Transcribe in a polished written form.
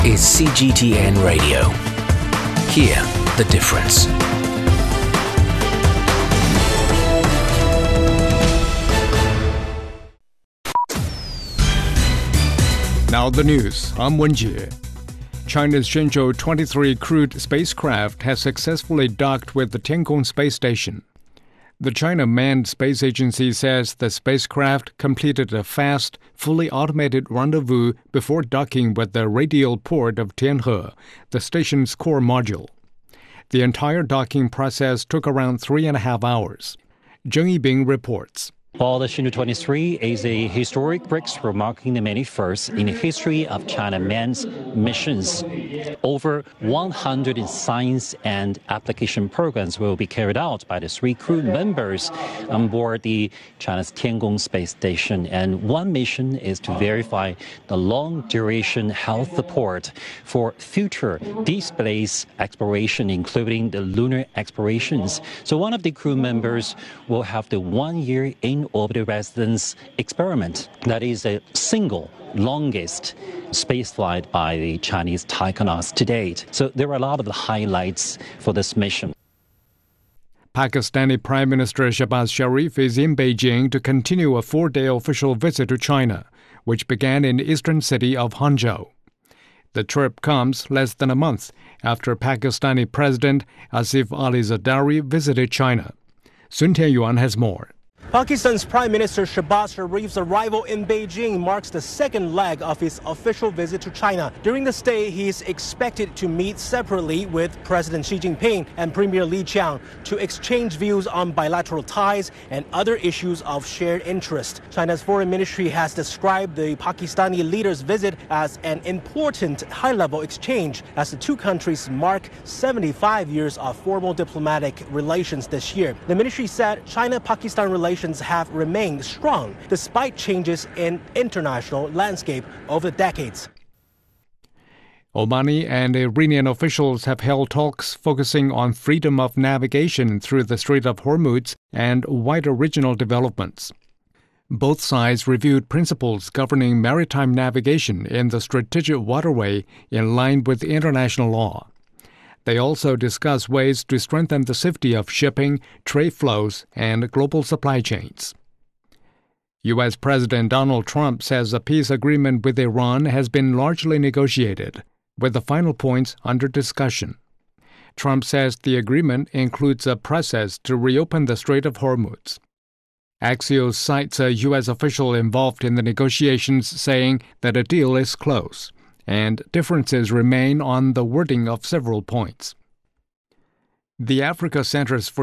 is CGTN Radio. Hear the difference. Now the news. I'm Wenjie. China's Shenzhou 23 crewed spacecraft has successfully docked with the Tiangong space station. The China Manned Space Agency says the spacecraft completed a fast, fully automated rendezvous before docking with the radial port of Tianhe, the station's core module. The entire docking process took around 3.5 hours. Zheng Yibing reports. Well, the Shenzhou 23 is a historic breakthrough marking the many firsts in the history of China manned missions. Over 100 science and application programs will be carried out by the 3 crew members on board the China's Tiangong space station. And one mission is to verify the long-duration health support for future deep space exploration, including the lunar explorations. So one of the crew members will have the 1-year in-orbit residence experiment. That is a single longest spaceflight by the Chinese taikonauts to date. So there are a lot of highlights for this mission. Pakistani Prime Minister Shehbaz Sharif is in Beijing to continue a 4-day official visit to China, which began in the eastern city of Hangzhou. The trip comes less than a month after Pakistani President Asif Ali Zardari visited China. Sun Tianyuan has more. Pakistan's Prime Minister Shehbaz Sharif's arrival in Beijing marks the second leg of his official visit to China. During the stay, he is expected to meet separately with President Xi Jinping and Premier Li Qiang to exchange views on bilateral ties and other issues of shared interest. China's foreign ministry has described the Pakistani leader's visit as an important high-level exchange as the two countries mark 75 years of formal diplomatic relations this year. The ministry said China-Pakistan relations have remained strong despite changes in international landscape over the decades. Omani and Iranian officials have held talks focusing on freedom of navigation through the Strait of Hormuz and wider regional developments. Both sides reviewed principles governing maritime navigation in the strategic waterway in line with international law. They also discuss ways to strengthen the safety of shipping, trade flows, and global supply chains. U.S. President Donald Trump says a peace agreement with Iran has been largely negotiated, with the final points under discussion. Trump says the agreement includes a process to reopen the Strait of Hormuz. Axios cites a U.S. official involved in the negotiations saying that a deal is close, and differences remain on the wording of several points. The Africa Centers for